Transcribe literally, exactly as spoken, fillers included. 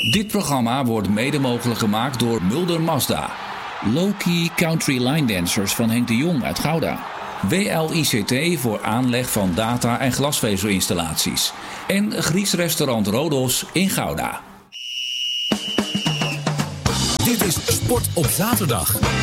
Dit programma wordt mede mogelijk gemaakt door Mulder Mazda. Low-Key Country Line Dancers van Henk de Jong uit Gouda. W L I C T voor aanleg van data- en glasvezelinstallaties. En Grieks restaurant Rodos in Gouda. Dit is Sport op zaterdag.